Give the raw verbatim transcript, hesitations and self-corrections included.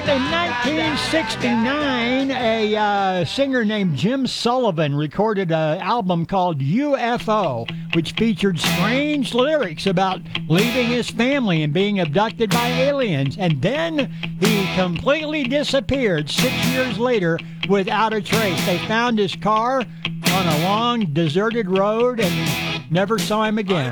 in nineteen sixty-nine, a uh, singer named Jim Sullivan recorded an album called U F O, which featured strange lyrics about leaving his family and being abducted by aliens. And then he completely disappeared six years later without a trace. They found his car on a long, deserted road and never saw him again.